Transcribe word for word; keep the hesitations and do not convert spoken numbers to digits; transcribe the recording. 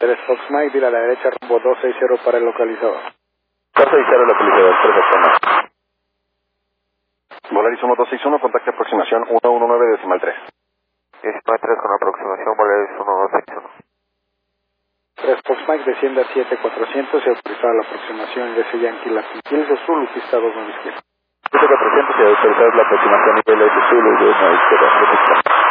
tres Fox Mike, dile a la derecha rumbo dos seis cero para el localizador. dos seis cero localizador, perfecto. Volaris uno dos seis uno, contacto aproximación uno uno nueve decimal tres. Decimal tres con aproximación, Volaris uno dos seis uno. tres Fox Mike, desciende a siete cuatrocientos y autorizada la aproximación de ese Yankee Latin Kills de Zulu, pista dos nueve izquierda. siete cuatrocientos y autorizada la aproximación nivel S Zulu dos nueve izquierda.